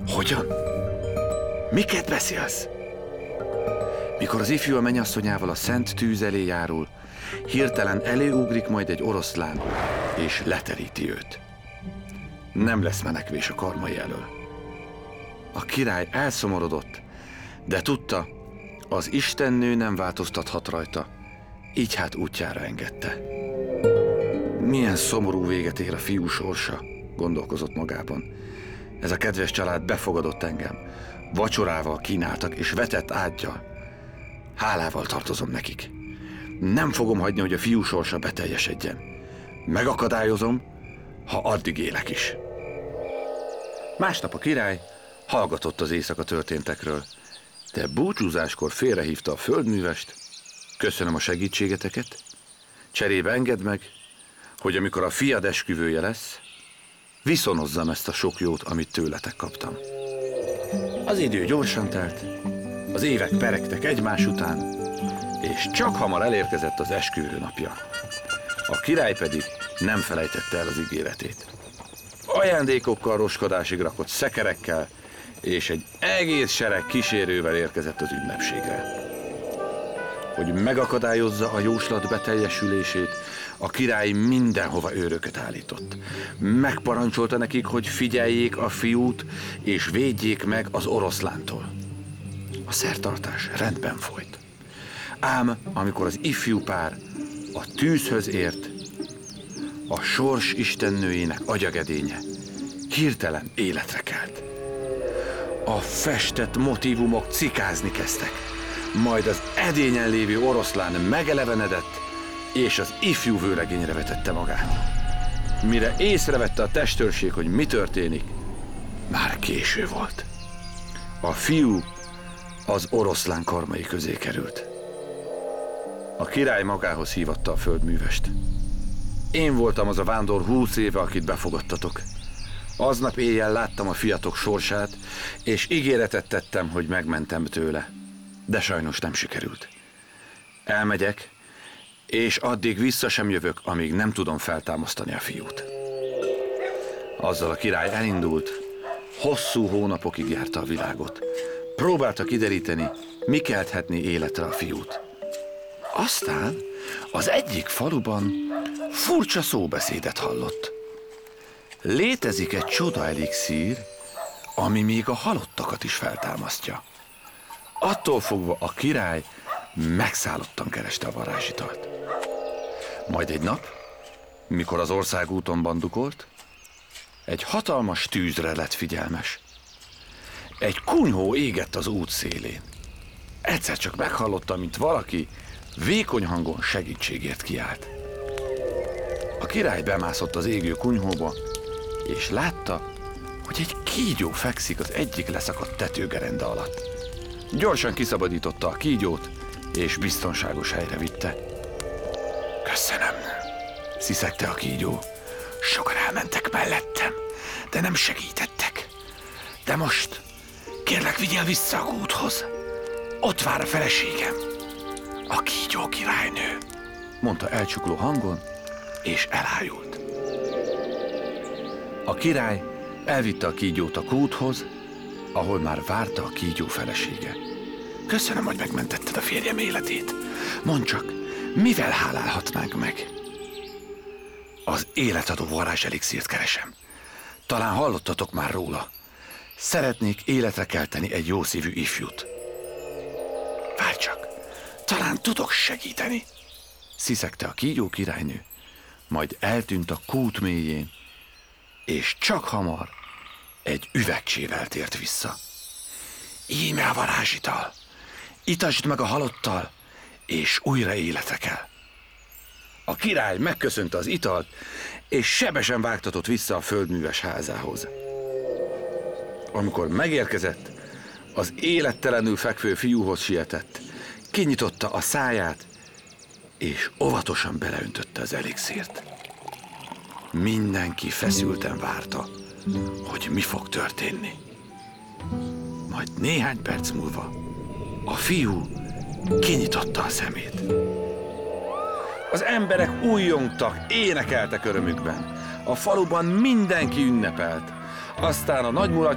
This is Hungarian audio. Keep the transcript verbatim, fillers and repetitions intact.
Hogyan? Miket beszélsz? Mikor az ifjú a mennyasszonyával a szent tűz elé járul, hirtelen előugrik majd egy oroszlán, és leteríti őt. Nem lesz menekvés a karmai elől. A király elszomorodott, de tudta, az istennő nem változtathat rajta, így hát útjára engedte. Milyen szomorú véget ér a fiú sorsa, gondolkozott magában. Ez a kedves család befogadott engem, vacsorával kínáltak és vetett ággyal. Hálával tartozom nekik. Nem fogom hagyni, hogy a fiú sorsa beteljesedjen. Megakadályozom, ha addig élek is. Másnap a király hallgatott az éjszaka történtekről, de búcsúzáskor félrehívta a földművest. Köszönöm a segítségeteket, cserébe engedd meg, hogy amikor a fiad esküvője lesz, viszonozzam ezt a sok jót, amit tőletek kaptam. Az idő gyorsan telt, az évek peregtek egymás után, és csak hamar elérkezett az esküvő napja. A király pedig nem felejtette el az ígéretét. Ajándékokkal, roskodásig rakott szekerekkel, és egy egész sereg kísérővel érkezett az ünnepségre. Hogy megakadályozza a jóslat beteljesülését, a király mindenhova őröket állított. Megparancsolta nekik, hogy figyeljék a fiút, és védjék meg az oroszlántól. A szertartás rendben folyt. Ám amikor az ifjú pár a tűzhöz ért, a sors istennőjének agyagedénye hirtelen életre kelt. A festett motívumok cikázni kezdtek, majd az edényen lévő oroszlán megelevenedett, és az ifjú vőlegényre vetette magát. Mire észrevette a testőrség, hogy mi történik, már késő volt. A fiú az oroszlán karmai közé került. A király magához hívatta a földművest. Én voltam az a vándor húsz éve, akit befogadtatok. Aznap éjjel láttam a fiatok sorsát, és ígéretet tettem, hogy megmentem tőle. De sajnos nem sikerült. Elmegyek, és addig vissza sem jövök, amíg nem tudom feltámasztani a fiút. Azzal a király elindult, hosszú hónapokig járta a világot. Próbálta kideríteni, mi kelthetné életre a fiút. Aztán az egyik faluban furcsa szóbeszédet hallott. Létezik egy csoda elixír, ami még a halottakat is feltámasztja. Attól fogva a király megszállottan kereste a varázsitalt. Majd egy nap, mikor az országúton bandukolt, egy hatalmas tűzre lett figyelmes. Egy kunyhó égett az út szélén. Egyszer csak meghallotta, mint valaki vékony hangon segítségért kiált. A király bemászott az égő kunyhóba, és látta, hogy egy kígyó fekszik az egyik leszakadt tetőgerenda alatt. Gyorsan kiszabadította a kígyót, és biztonságos helyre vitte. Köszönöm, sziszegte a kígyó. Sokan elmentek mellettem, de nem segítettek. De most kérlek, vigyél vissza a kúthoz. Ott vár a feleségem, a kígyó királynő, mondta elcsukló hangon, és elájult. A király elvitte a kígyót a kúthoz, ahol már várta a kígyó felesége. Köszönöm, hogy megmentetted a férjem életét. Mondd csak, mivel hálálhatnánk meg? Az életadó varázselixírt keresem. Talán hallottatok már róla. Szeretnék életre kelteni egy jószívű ifjút. Várj csak, talán tudok segíteni, sziszegte a kígyó királynő, majd eltűnt a kút mélyén, és csak hamar egy üvegcsével tért vissza. Íme a varázsital, itasd meg a halottal, és újra életre kell. A király megköszönte az italt, és sebesen vágtatott vissza a földműves házához. Amikor megérkezett, az élettelenül fekvő fiúhoz sietett, kinyitotta a száját, és óvatosan beleöntötte az elixírt. Mindenki feszülten várta, hogy mi fog történni. Majd néhány perc múlva a fiú kinyitotta a szemét. Az emberek újjongtak, énekeltek örömükben. A faluban mindenki ünnepelt. Aztán a nagy